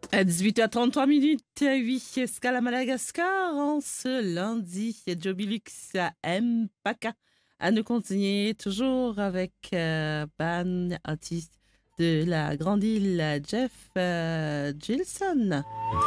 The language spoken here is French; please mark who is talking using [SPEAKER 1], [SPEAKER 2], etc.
[SPEAKER 1] À 18h33 minutes, oui, escale à Madagascar en ce lundi. Jobilux à Mpaka. À nous continuer toujours avec Ban, artiste de la grande île, Jeff Gilson.